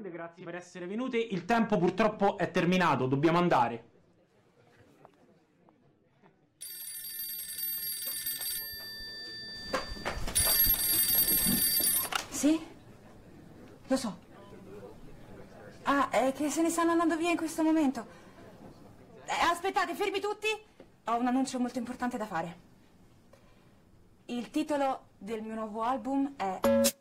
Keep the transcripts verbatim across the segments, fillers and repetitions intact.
grande, grazie per essere venuti. Il tempo purtroppo è terminato, dobbiamo andare. Sì? Lo so. Ah, è che se ne stanno andando via in questo momento. Eh, aspettate, fermi tutti. Ho un annuncio molto importante da fare. Il titolo del mio nuovo album è...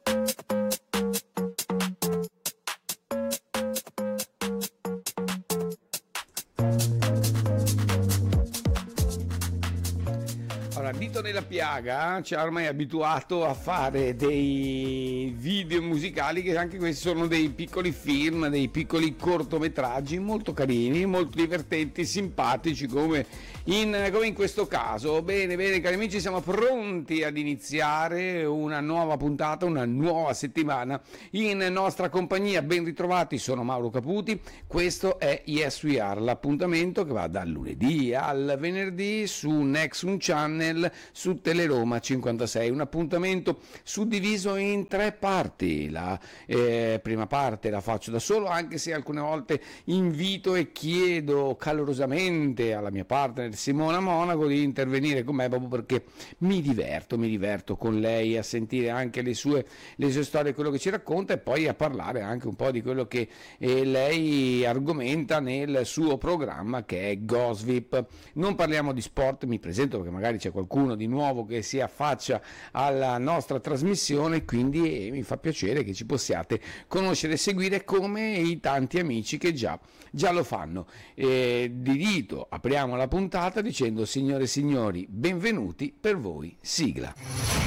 Allora, Dito nella piaga ci ha ormai abituato a fare dei video musicali che anche questi sono dei piccoli film, dei piccoli cortometraggi molto carini, molto divertenti, simpatici come in, come in questo caso. Bene, bene cari amici, siamo pronti ad iniziare una nuova puntata, una nuova settimana in nostra compagnia. Ben ritrovati, sono Mauro Caputi, questo è Yes We Are, l'appuntamento che va dal lunedì al venerdì su Nexum Channel su Teleroma cinquantasei, un appuntamento suddiviso in tre parti. La eh, prima parte la faccio da solo, anche se alcune volte invito e chiedo calorosamente alla mia partner Simona Monaco di intervenire con me, proprio perché mi diverto, mi diverto con lei a sentire anche le sue, le sue storie, quello che ci racconta, e poi a parlare anche un po' di quello che eh, lei argomenta nel suo programma, che è Gossip. Non parliamo di sport, mi presento perché magari c'è qualcuno di nuovo che si affaccia alla nostra trasmissione, quindi eh, mi fa piacere che ci possiate conoscere e seguire come i tanti amici che già, già lo fanno. Eh, di Dito apriamo la puntata dicendo: signore e signori, benvenuti, per voi sigla.